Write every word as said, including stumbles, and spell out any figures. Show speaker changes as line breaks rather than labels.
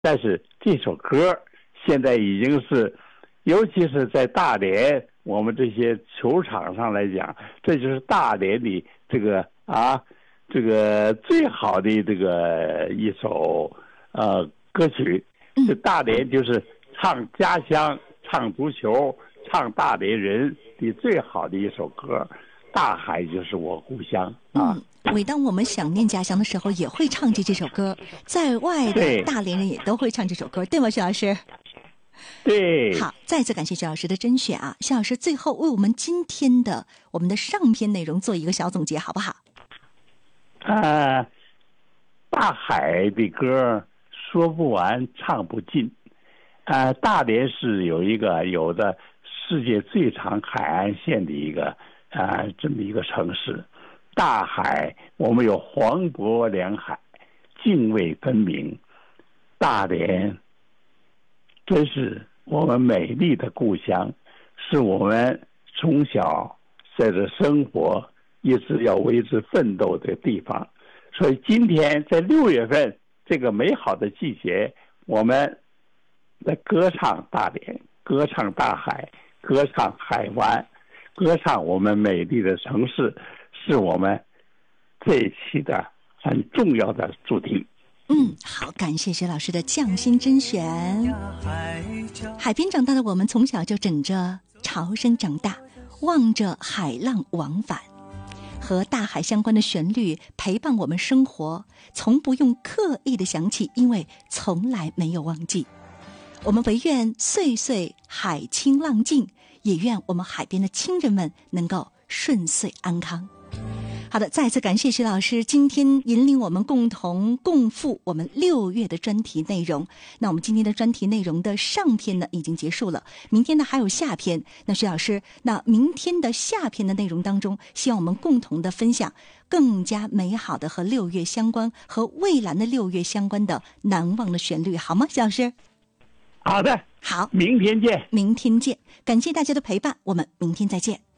但是这首歌现在已经是，尤其是在大连我们这些球场上来讲，这就是大连的这个啊这个最好的这个一首呃歌曲。这大连就是唱家乡、唱足球、唱大连人的最好的一首歌。大海就是我故乡啊。
嗯，每当我们想念家乡的时候，也会唱起这首歌。在外的大连人也都会唱这首歌，对吗，徐老师？
对。
好，再次感谢徐老师的甄选啊。徐老师最后为我们今天的我们的上篇内容做一个小总结，好不好？
啊，大海的歌说不完，唱不尽。啊，大连是有一个有的世界最长海岸线的一个啊这么一个城市。大海，我们有黄渤两海，泾渭分明。大连真是我们美丽的故乡，是我们从小在这生活一直要为之奋斗的地方。所以今天在六月份这个美好的季节，我们来歌唱大连，歌唱大海，歌唱海湾，歌唱我们美丽的城市，是我们这一期的很重要的主题。
嗯，好，感谢徐老师的匠心甄选。海边长大的我们，从小就枕着潮声长大，望着海浪往返，和大海相关的旋律陪伴我们生活，从不用刻意的想起，因为从来没有忘记。我们唯愿岁岁海清浪静，也愿我们海边的亲人们能够顺遂安康。好的，再次感谢徐老师今天引领我们共同共赴我们六月的专题内容。那我们今天的专题内容的上篇呢已经结束了，明天呢还有下篇。那徐老师，那明天的下篇的内容当中，希望我们共同的分享更加美好的和六月相关、和蔚蓝的六月相关的难忘的旋律，好吗，徐老师？
好的，
好，
明天见，
明天见，感谢大家的陪伴，我们明天再见。